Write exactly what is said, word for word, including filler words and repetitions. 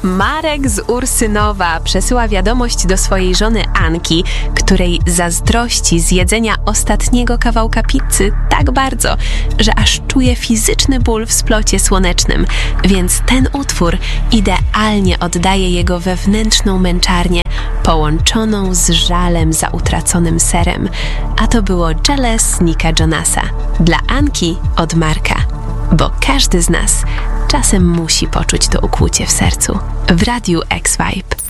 Marek z Ursynowa przesyła wiadomość do swojej żony Anki, której zazdrości zjedzenia ostatniego kawałka pizzy tak bardzo, że aż czuje fizyczny ból w splocie słonecznym, więc ten utwór idealnie oddaje jego wewnętrzną męczarnię, połączoną z żalem za utraconym serem. A to było Jealous Nicka Jonasa. Dla Anki od Marka. Bo każdy z nas czasem musi poczuć to ukłucie w sercu. W Radiu X-Vibe.